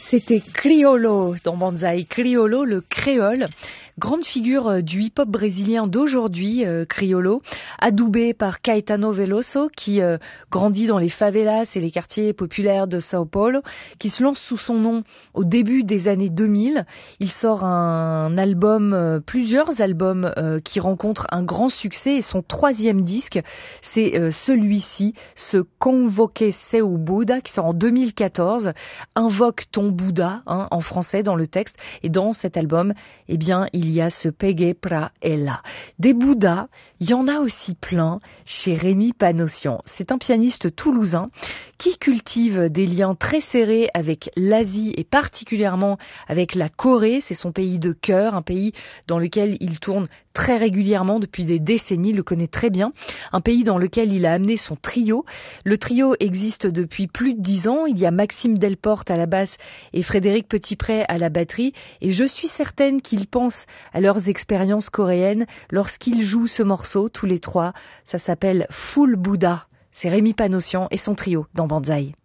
C'était Criolo dans Banzai. Criolo, le créole, grande figure du hip-hop brésilien d'aujourd'hui, Criolo, adoubé par Caetano Veloso, qui grandit dans les favelas et les quartiers populaires de Sao Paulo, qui se lance sous son nom au début des années 2000. Il sort un album, plusieurs albums qui rencontrent un grand succès, et son troisième disque, c'est celui-ci, ce Convoque Seu Buda, qui sort en 2014, Invoque ton Bouddha, en français dans le texte, et dans cet album, eh bien, il y a ce Pegue pra ela. Des Bouddhas, il y en a aussi plein chez Rémi Panossian. C'est un pianiste toulousain qui cultive des liens très serrés avec l'Asie et particulièrement avec la Corée. C'est son pays de cœur, un pays dans lequel il tourne très régulièrement depuis des décennies, il le connaît très bien. Un pays dans lequel il a amené son trio. Le trio existe depuis plus de 10 ans. Il y a Maxime Delporte à la basse et Frédéric Petitpré à la batterie. Et je suis certaine qu'ils pensent à leurs expériences coréennes lorsqu'ils jouent ce morceau, tous les trois. Ça s'appelle Full Buddha. C'est Rémi Panossian et son trio dans Banzai.